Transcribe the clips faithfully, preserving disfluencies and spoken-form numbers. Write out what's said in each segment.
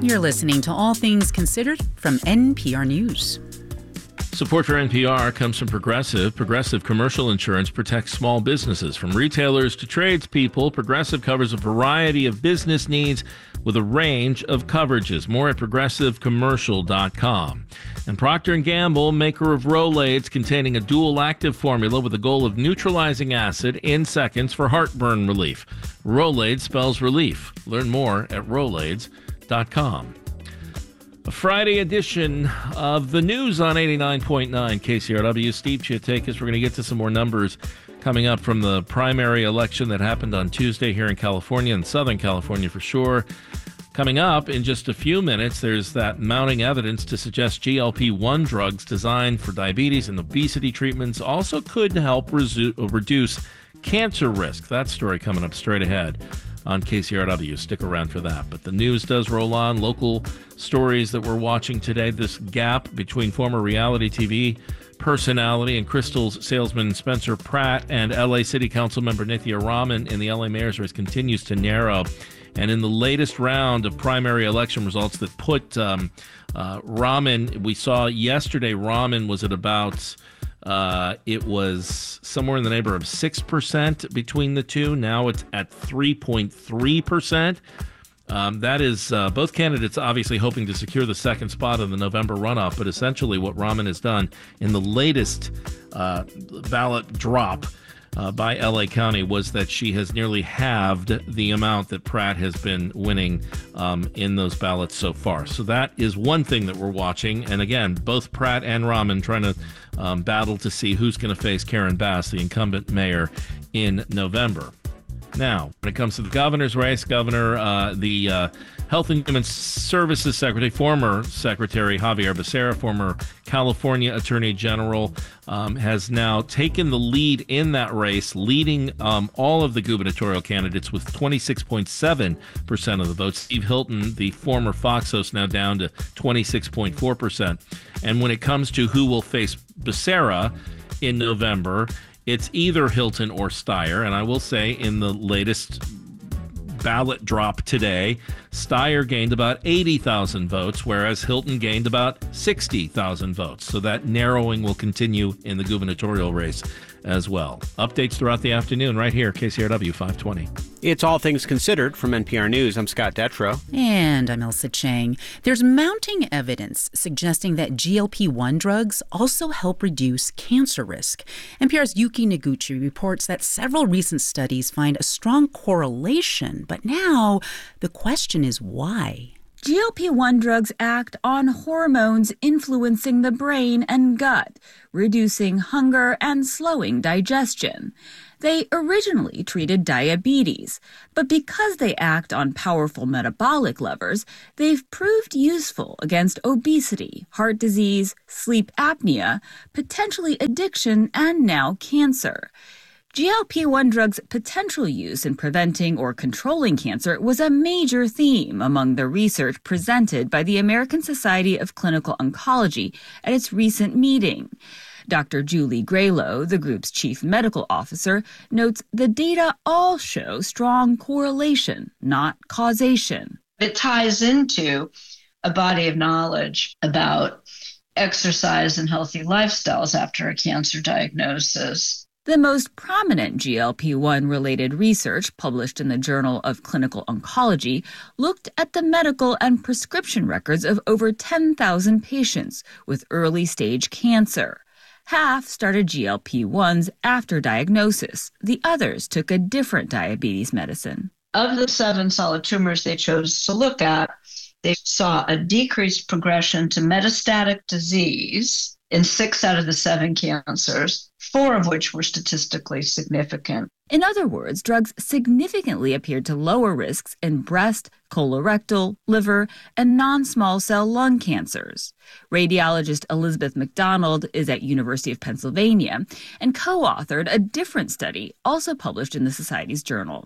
You're listening to All Things Considered from N P R News. Support for N P R comes from Progressive. Progressive Commercial Insurance protects small businesses. From retailers to tradespeople, Progressive covers a variety of business needs with a range of coverages. More at progressive commercial dot com. And Procter and Gamble, maker of Rolaids containing a dual active formula with the goal of neutralizing acid in seconds for heartburn relief. Rolaids spells relief. Learn more at rolaids dot com. A Friday edition of the news on eighty-nine point nine K C R W. Steve Chiatakis. We're going to get to some more numbers coming up from the primary election that happened on Tuesday here in California and Southern California for sure. Coming up in just a few minutes, there's that mounting evidence to suggest G L P one drugs designed for diabetes and obesity treatments also could help resu- reduce cancer risk. That story coming up straight ahead on K C R W. Stick around for that. But the news does roll on. Local stories that we're watching today, this gap between former reality T V personality and Crystal's salesman Spencer Pratt and L A City Council member Nithya Raman in the L A mayor's race continues to narrow. And in the latest round of primary election results that put um, uh, Raman, we saw yesterday, Raman was at about, uh, it was somewhere in the neighborhood of six percent between the two. Now it's at three point three percent. Um, that is uh, both candidates obviously hoping to secure the second spot in the November runoff. But essentially what Raman has done in the latest uh, ballot drop Uh, by L A County was that she has nearly halved the amount that Pratt has been winning um, in those ballots so far. So that is one thing that we're watching. And again, both Pratt and Raman trying to um, battle to see who's going to face Karen Bass, the incumbent mayor, in November. Now, when it comes to the governor's race, Governor, uh, the uh, Health and Human Services Secretary, former Secretary Xavier Becerra, former California Attorney General, um, has now taken the lead in that race, leading um, all of the gubernatorial candidates with twenty-six point seven percent of the votes. Steve Hilton, the former Fox host, now down to twenty-six point four percent. And when it comes to who will face Becerra in November, it's either Hilton or Steyer. And I will say in the latest ballot drop today, Steyer gained about eighty thousand votes, whereas Hilton gained about sixty thousand votes. So that narrowing will continue in the gubernatorial race as well. Updates throughout the afternoon right here, K C R W five twenty. It's All Things Considered from N P R News. I'm Scott Detrow. And I'm Elsa Chang. There's mounting evidence suggesting that G L P one drugs also help reduce cancer risk. N P R's Yuki Noguchi reports that several recent studies find a strong correlation, but now the question is why? G L P one drugs act on hormones influencing the brain and gut, reducing hunger and slowing digestion. They originally treated diabetes, but because they act on powerful metabolic levers, they've proved useful against obesity, heart disease, sleep apnea, potentially addiction, and now cancer. G L P one drugs' potential use in preventing or controlling cancer was a major theme among the research presented by the American Society of Clinical Oncology at its recent meeting. Doctor Julie Graylow, the group's chief medical officer, notes the data all show strong correlation, not causation. It ties into a body of knowledge about exercise and healthy lifestyles after a cancer diagnosis. The most prominent G L P one related research published in the Journal of Clinical Oncology looked at the medical and prescription records of over ten thousand patients with early-stage cancer. Half started G L P ones after diagnosis. The others took a different diabetes medicine. Of the seven solid tumors they chose to look at, they saw a decreased progression to metastatic disease in six out of the seven cancers, four of which were statistically significant. In other words, drugs significantly appeared to lower risks in breast, colorectal, liver, and non-small cell lung cancers. Radiologist Elizabeth McDonald is at University of Pennsylvania and co-authored a different study also published in the Society's journal.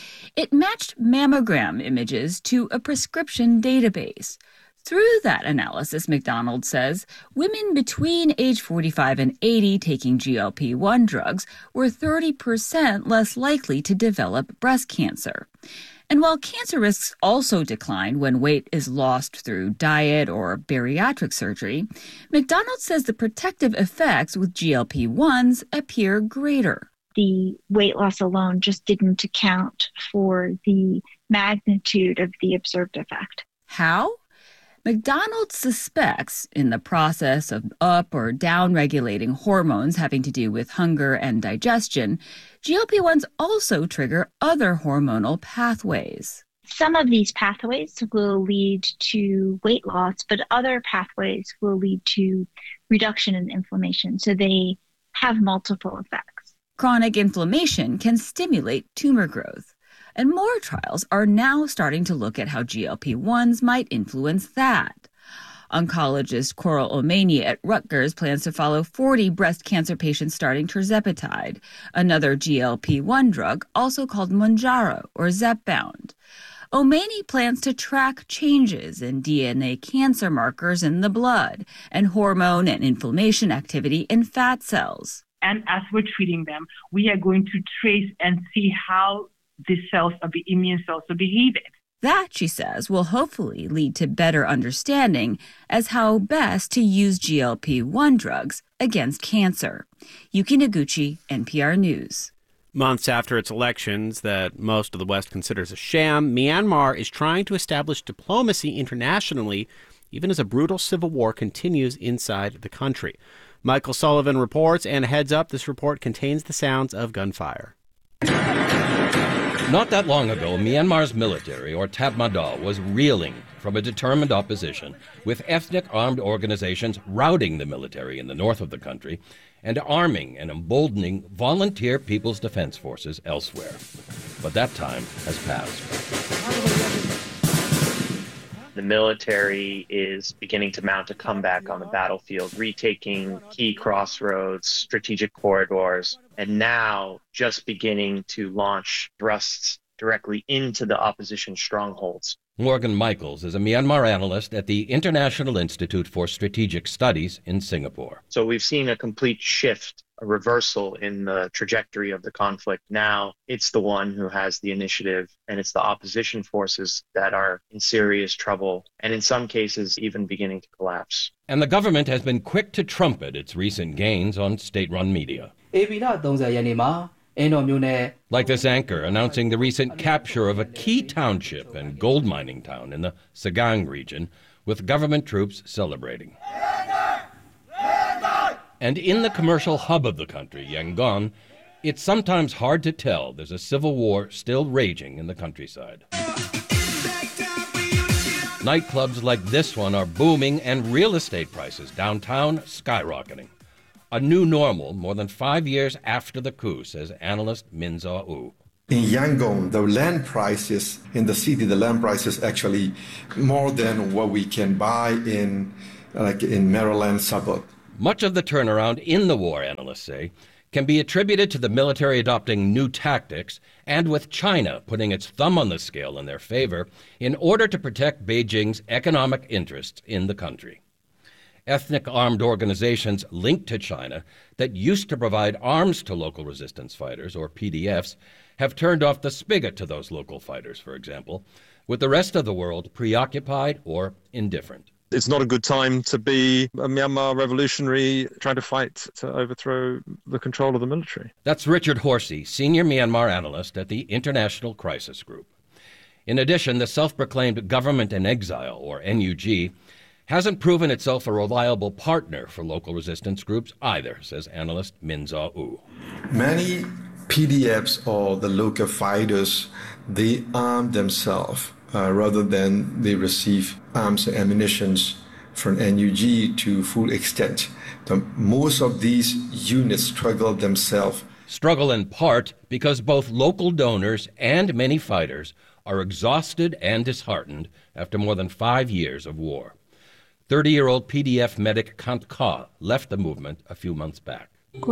It matched mammogram images to a prescription database. Through that analysis, McDonald says, women between age forty-five and eighty taking G L P one drugs were thirty percent less likely to develop breast cancer. And while cancer risks also decline when weight is lost through diet or bariatric surgery, McDonald says the protective effects with G L P ones appear greater. The weight loss alone just didn't account for the magnitude of the observed effect. How? McDonald suspects, in the process of up or down regulating hormones having to do with hunger and digestion, G L P ones also trigger other hormonal pathways. Some of these pathways will lead to weight loss, but other pathways will lead to reduction in inflammation. So they have multiple effects. Chronic inflammation can stimulate tumor growth. And more trials are now starting to look at how G L P ones might influence that. Oncologist Coral Omeni at Rutgers plans to follow forty breast cancer patients starting tirzepatide, another G L P one drug also called Mounjaro or Zepbound. Omeni plans to track changes in D N A cancer markers in the blood and hormone and inflammation activity in fat cells. And as we're treating them, we are going to trace and see how the cells of the immune cells are behaving. That, she says, will hopefully lead to better understanding as how best to use G L P one drugs against cancer. Yuki Noguchi, N P R News. Months after its elections that most of the West considers a sham, Myanmar is trying to establish diplomacy internationally, even as a brutal civil war continues inside the country. Michael Sullivan reports, and heads up, this report contains the sounds of gunfire. Not that long ago, Myanmar's military, or Tatmadaw, was reeling from a determined opposition, with ethnic armed organizations routing the military in the north of the country and arming and emboldening volunteer People's Defense Forces elsewhere. But that time has passed. The military is beginning to mount a comeback on the battlefield, retaking key crossroads, strategic corridors, and now just beginning to launch thrusts directly into the opposition strongholds. Morgan Michaels is a Myanmar analyst at the International Institute for Strategic Studies in Singapore. So we've seen a complete shift, a reversal in the trajectory of the conflict. Now it's the one who has the initiative, and it's the opposition forces that are in serious trouble, and in some cases even beginning to collapse. And the government has been quick to trumpet its recent gains on state-run media. Like this anchor announcing the recent capture of a key township and gold mining town in the Sagang region, with government troops celebrating. And in the commercial hub of the country, Yangon, it's sometimes hard to tell there's a civil war still raging in the countryside. Nightclubs like this one are booming, and real estate prices downtown skyrocketing. A new normal more than five years after the coup, says analyst Min Zaw-u. In Yangon, the land prices in the city, the land prices actually more than what we can buy in, like in Maryland suburb. Much of the turnaround in the war, analysts say, can be attributed to the military adopting new tactics and with China putting its thumb on the scale in their favor in order to protect Beijing's economic interests in the country. Ethnic armed organizations linked to China that used to provide arms to local resistance fighters, or P D Fs, have turned off the spigot to those local fighters, for example, with the rest of the world preoccupied or indifferent. It's not a good time to be a Myanmar revolutionary trying to fight to overthrow the control of the military. That's Richard Horsey, senior Myanmar analyst at the International Crisis Group. In addition, the self-proclaimed Government in Exile, or N U G, hasn't proven itself a reliable partner for local resistance groups either, says analyst Min Zaw-u. Many P D Fs or the local fighters, they arm themselves uh, rather than they receive arms and ammunition from N U G to full extent. The, most of these units struggle themselves. Struggle in part because both local donors and many fighters are exhausted and disheartened after more than five years of war. thirty-year-old P D F medic Kant Ka left the movement a few months back.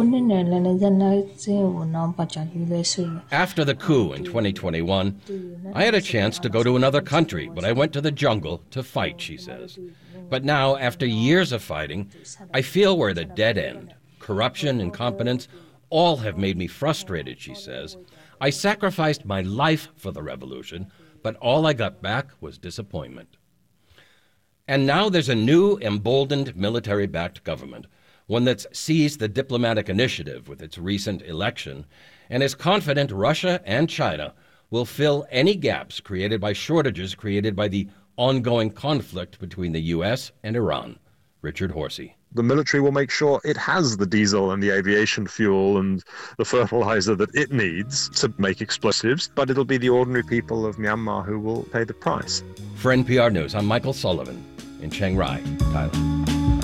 After the coup in twenty twenty-one, I had a chance to go to another country, but I went to the jungle to fight, she says. But now, after years of fighting, I feel we're at a dead end. Corruption, incompetence, all have made me frustrated, she says. I sacrificed my life for the revolution, but all I got back was disappointment. And now there's a new, emboldened, military-backed government, one that's seized the diplomatic initiative with its recent election and is confident Russia and China will fill any gaps created by shortages created by the ongoing conflict between the U S and Iran. Richard Horsey. The military will make sure it has the diesel and the aviation fuel and the fertilizer that it needs to make explosives, but it'll be the ordinary people of Myanmar who will pay the price. For N P R News, I'm Michael Sullivan in Chiang Rai, Thailand.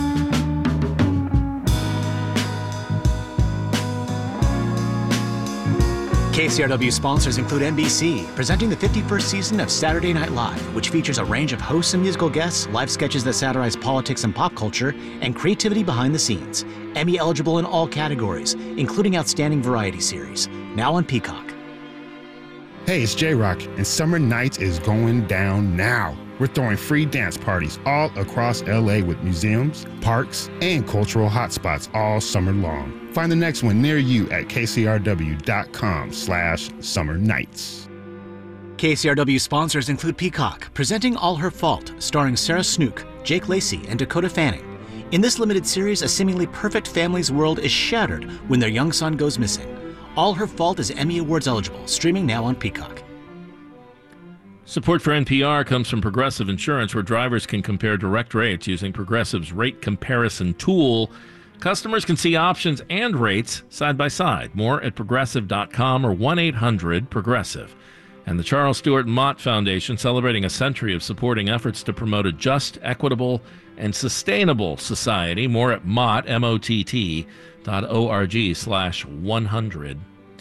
K C R W sponsors include N B C, presenting the fifty-first season of Saturday Night Live, which features a range of hosts and musical guests, live sketches that satirize politics and pop culture, and creativity behind the scenes. Emmy eligible in all categories, including Outstanding Variety Series. Now on Peacock. Hey, it's J-Rock, and Summer Nights is going down now. We're throwing free dance parties all across L A with museums, parks, and cultural hotspots all summer long. Find the next one near you at kcrw.com slash summer nights. K C R W sponsors include Peacock, presenting All Her Fault, starring Sarah Snook, Jake Lacey, and Dakota Fanning. In this limited series, a seemingly perfect family's world is shattered when their young son goes missing. All Her Fault is Emmy Awards eligible, streaming now on Peacock. Support for N P R comes from Progressive Insurance, where drivers can compare direct rates using Progressive's rate comparison tool. Customers can see options and rates side by side. More at progressive dot com or one eight hundred progressive. And the Charles Stewart Mott Foundation, celebrating a century of supporting efforts to promote a just, equitable, and sustainable society. More at mott, M O T T, dot org slash one hundred.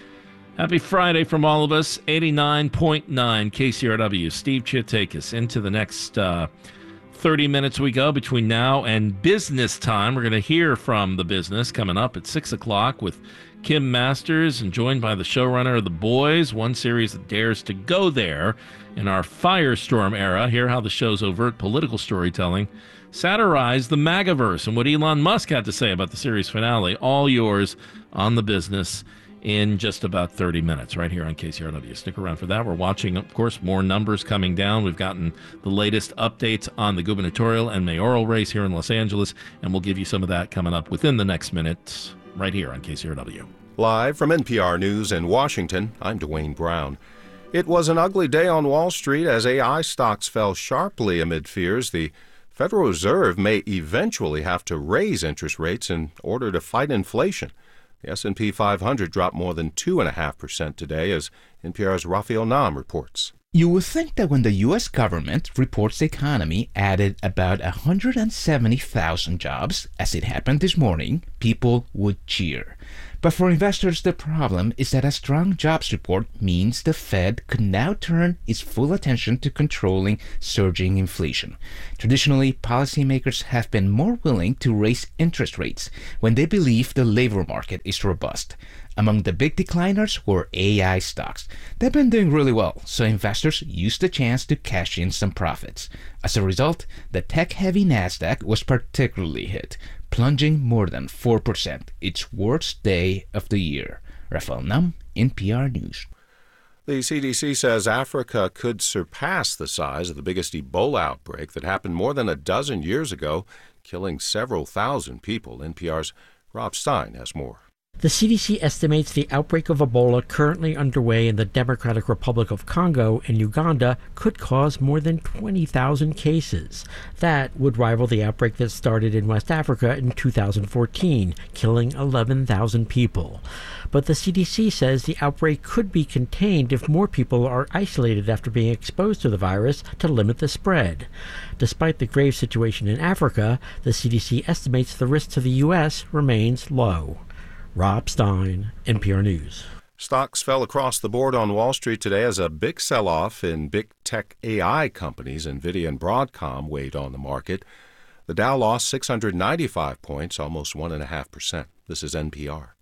Happy Friday from all of us. eighty-nine point nine K C R W. Steve Chiatakis. Into the next uh, thirty minutes we go between now and business time. We're going to hear from the business coming up at six o'clock with Kim Masters, and joined by the showrunner of The Boys, one series that dares to go there in our Firestorm era. Hear how the show's overt political storytelling satirized the MAGAverse and what Elon Musk had to say about the series finale. All yours on the business in just about thirty minutes right here on K C R W. Stick around for that. We're watching, of course, more numbers coming down. We've gotten the latest updates on the gubernatorial and mayoral race here in Los Angeles, and we'll give you some of that coming up within the next minute right here on K C R W. Live from N P R News in Washington, I'm Dwayne Brown. It was an ugly day on Wall Street as A I stocks fell sharply amid fears the Federal Reserve may eventually have to raise interest rates in order to fight inflation. The S and P five hundred dropped more than two point five percent today, as N P R's Raphael Nam reports. You would think that when the U S government reports the economy added about one hundred seventy thousand jobs, as it happened this morning, people would cheer. But for investors, the problem is that a strong jobs report means the Fed could now turn its full attention to controlling surging inflation. Traditionally, policymakers have been more willing to raise interest rates when they believe the labor market is robust. Among the big decliners were A I stocks. They've been doing really well, so investors used the chance to cash in some profits. As a result, the tech-heavy NASDAQ was particularly hit, plunging more than four percent, its worst day of the year. Raphael Nam, N P R News. The C D C says Africa could surpass the size of the biggest Ebola outbreak that happened more than a dozen years ago, killing several thousand people. N P R's Rob Stein has more. The C D C estimates the outbreak of Ebola currently underway in the Democratic Republic of Congo and Uganda could cause more than twenty thousand cases. That would rival the outbreak that started in West Africa in two thousand fourteen, killing eleven thousand people. But the C D C says the outbreak could be contained if more people are isolated after being exposed to the virus to limit the spread. Despite the grave situation in Africa, the C D C estimates the risk to the U S remains low. Rob Stein, N P R News. Stocks fell across the board on Wall Street today as a big sell-off in big tech A I companies, NVIDIA and Broadcom, weighed on the market. The Dow lost six hundred ninety-five points, almost one point five percent. This is N P R.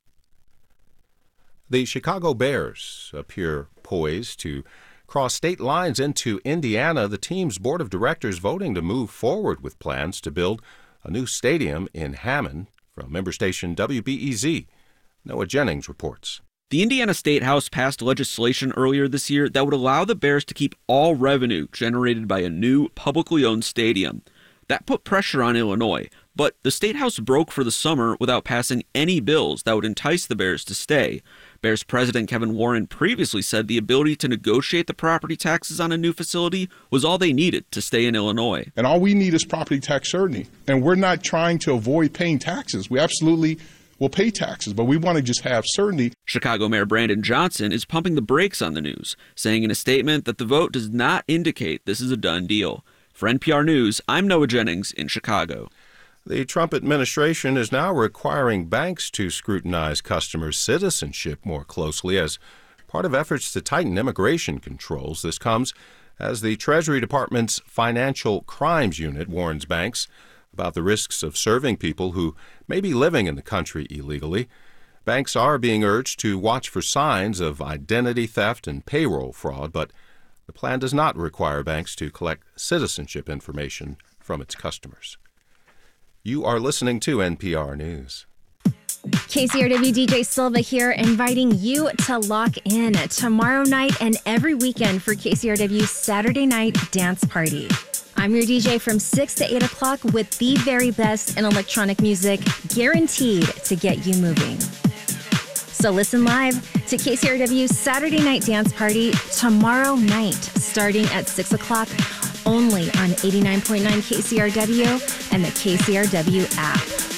The Chicago Bears appear poised to cross state lines into Indiana, the team's board of directors voting to move forward with plans to build a new stadium in Hammond. From member station W B E Z, Noah Jennings reports. The Indiana State House passed legislation earlier this year that would allow the Bears to keep all revenue generated by a new publicly owned stadium. That put pressure on Illinois, but the State House broke for the summer without passing any bills that would entice the Bears to stay. Bears President Kevin Warren previously said the ability to negotiate the property taxes on a new facility was all they needed to stay in Illinois. And all we need is property tax certainty. And we're not trying to avoid paying taxes. We absolutely will pay taxes, but we want to just have certainty. Chicago Mayor Brandon Johnson is pumping the brakes on the news, saying in a statement that the vote does not indicate this is a done deal. For N P R News, I'm Noah Jennings in Chicago. The Trump administration is now requiring banks to scrutinize customers' citizenship more closely as part of efforts to tighten immigration controls. This comes as the Treasury Department's Financial Crimes Unit warns banks about the risks of serving people who may be living in the country illegally. Banks are being urged to watch for signs of identity theft and payroll fraud, but the plan does not require banks to collect citizenship information from its customers. You are listening to N P R News. K C R W D J Silva here, inviting you to lock in tomorrow night and every weekend for K C R W's Saturday Night Dance Party. I'm your D J from six to eight o'clock with the very best in electronic music, guaranteed to get you moving. So listen live to K C R W's Saturday Night Dance Party tomorrow night, starting at six o'clock, only on eighty-nine point nine K C R W and the K C R W app.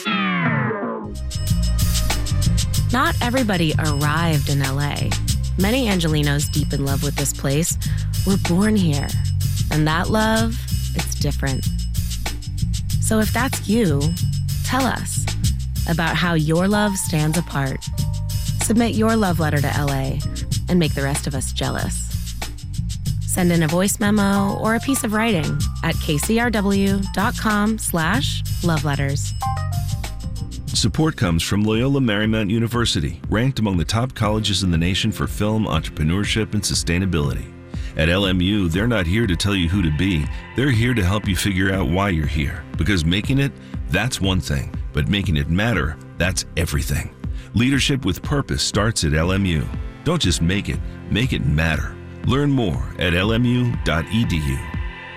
Not everybody arrived in L A. Many Angelinos deep in love with this place were born here. And that love, it's different. So if that's you, tell us about how your love stands apart. Submit your love letter to L A and make the rest of us jealous. Send in a voice memo or a piece of writing at kcrw.com slash love letters. Support comes from Loyola Marymount University, ranked among the top colleges in the nation for film, entrepreneurship, and sustainability. At L M U, they're not here to tell you who to be. They're here to help you figure out why you're here. Because making it, that's one thing. But making it matter, that's everything. Leadership with purpose starts at L M U. Don't just make it, make it matter. Learn more at l m u dot e d u.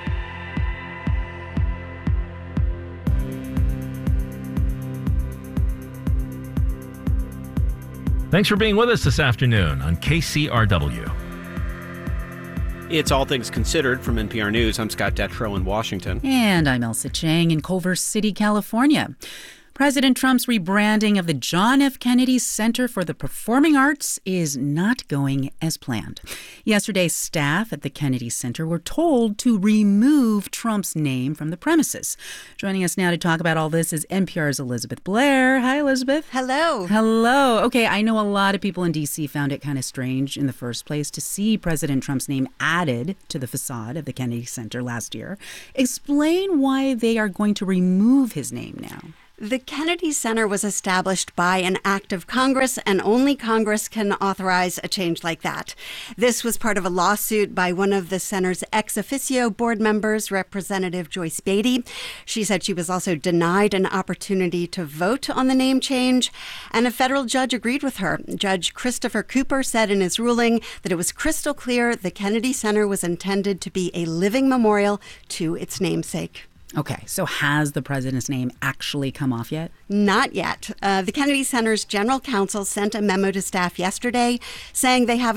Thanks for being with us this afternoon on K C R W. It's All Things Considered from N P R News. I'm Scott Detrow in Washington. And I'm Elsa Chang in Culver City, California. President Trump's rebranding of the John F. Kennedy Center for the Performing Arts is not going as planned. Yesterday, staff at the Kennedy Center were told to remove Trump's name from the premises. Joining us now to talk about all this is N P R's Elizabeth Blair. Hi, Elizabeth. Hello. Hello. Okay, I know a lot of people in D C found it kind of strange in the first place to see President Trump's name added to the facade of the Kennedy Center last year. Explain why they are going to remove his name now. The Kennedy Center was established by an act of Congress, and only Congress can authorize a change like that. This was part of a lawsuit by one of the center's ex officio board members, Representative Joyce Beatty. She said she was also denied an opportunity to vote on the name change, and a federal judge agreed with her. Judge Christopher Cooper said in his ruling that it was crystal clear the Kennedy Center was intended to be a living memorial to its namesake. Okay, so has the president's name actually come off yet? Not yet. Uh, the Kennedy Center's general counsel sent a memo to staff yesterday saying they have